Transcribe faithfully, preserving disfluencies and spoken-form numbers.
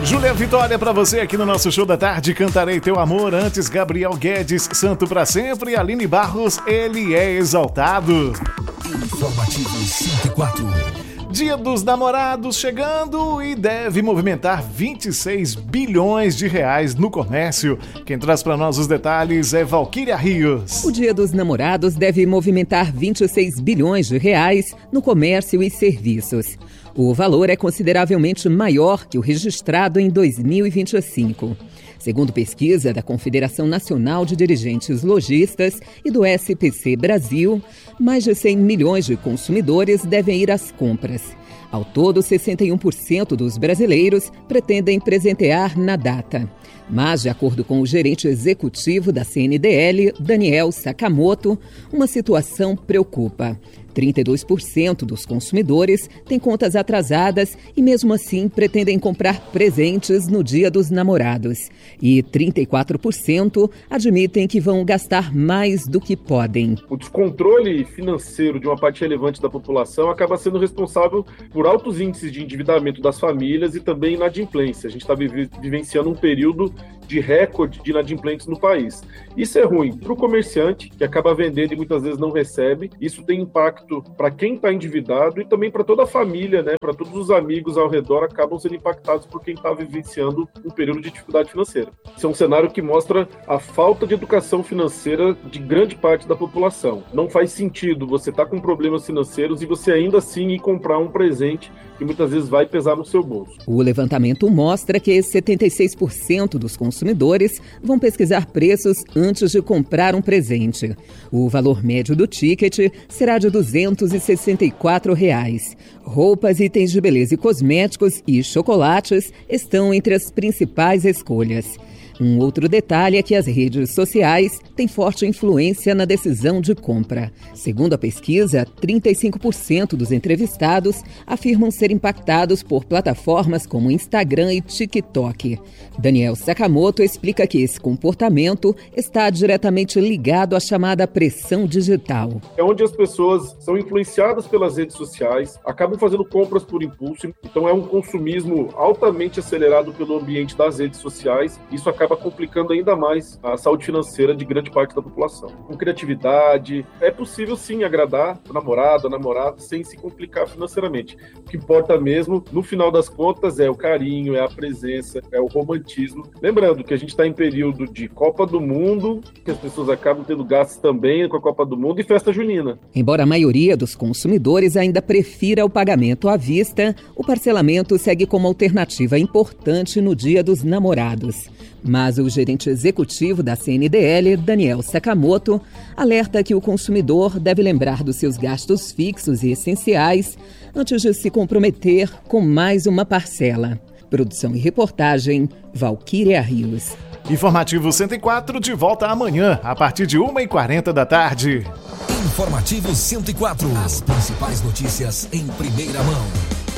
Júlia Vitória pra você aqui no nosso Show da Tarde. Cantarei Teu Amor. Antes, Gabriel Guedes, Santo pra Sempre. Aline Barros, Ele é Exaltado. Informativo cento e quatro. Dia dos Namorados chegando e deve movimentar vinte e seis bilhões de reais no comércio. Quem traz para nós os detalhes é Valquíria Rios. O Dia dos Namorados deve movimentar vinte e seis bilhões de reais no comércio e serviços. O valor é consideravelmente maior que o registrado em dois mil e vinte e cinco. Segundo pesquisa da Confederação Nacional de Dirigentes Lojistas e do S P C Brasil, mais de cem milhões de consumidores devem ir às compras. Ao todo, sessenta e um por cento dos brasileiros pretendem presentear na data. Mas, de acordo com o gerente executivo da C N D L, Daniel Sakamoto, uma situação preocupa. trinta e dois por cento dos consumidores têm contas atrasadas e, mesmo assim, pretendem comprar presentes no Dia dos Namorados. E trinta e quatro por cento admitem que vão gastar mais do que podem. O descontrole financeiro de uma parte relevante da população acaba sendo responsável por altos índices de endividamento das famílias e também inadimplência. A gente está vivenciando um período de recorde de inadimplentes no país. Isso é ruim para o comerciante, que acaba vendendo e muitas vezes não recebe. Isso tem impacto para quem está endividado e também para toda a família, né? Para todos os amigos ao redor acabam sendo impactados por quem está vivenciando um período de dificuldade financeira. Esse é um cenário que mostra a falta de educação financeira de grande parte da população. Não faz sentido você estar tá com problemas financeiros e você ainda assim ir comprar um presente que muitas vezes vai pesar no seu bolso. O levantamento mostra que setenta e seis por cento dos consumidores vão pesquisar preços antes de comprar um presente. O valor médio do ticket será de duzentos e sessenta e quatro reais. Roupas, itens de beleza e cosméticos e chocolates estão entre as principais escolhas. Um outro detalhe é que as redes sociais têm forte influência na decisão de compra. Segundo a pesquisa, trinta e cinco por cento dos entrevistados afirmam ser impactados por plataformas como Instagram e TikTok. Daniel Sakamoto explica que esse comportamento está diretamente ligado à chamada pressão digital. É onde as pessoas são influenciadas pelas redes sociais, acabam fazendo compras por impulso, então é um consumismo altamente acelerado pelo ambiente das redes sociais. Isso acaba complicando ainda mais a saúde financeira de grande parte da população. Com criatividade, é possível sim agradar o namorado, a namorada, sem se complicar financeiramente. O que importa mesmo, no final das contas, é o carinho, é a presença, é o romantismo. Lembrando que a gente está em período de Copa do Mundo, que as pessoas acabam tendo gastos também com a Copa do Mundo e festa junina. Embora a maioria dos consumidores ainda prefira o pagamento à vista, o parcelamento segue como alternativa importante no Dia dos Namorados. Mas o gerente executivo da C N D L, Daniel Sakamoto, alerta que o consumidor deve lembrar dos seus gastos fixos e essenciais antes de se comprometer com mais uma parcela. Produção e reportagem, Valquíria Rios. Informativo cento e quatro de volta amanhã, a partir de uma e quarenta da tarde. Informativo cento e quatro. As principais notícias em primeira mão.